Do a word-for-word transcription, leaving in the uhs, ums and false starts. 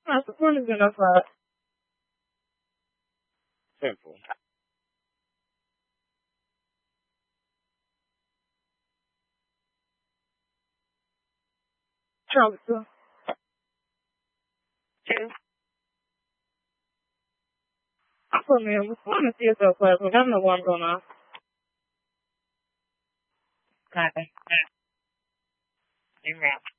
That's the point is enough. Uh, Simple. Charles, two. For me, I'm going to see yourself first. I don't know what I'm going on. Okay. Amen.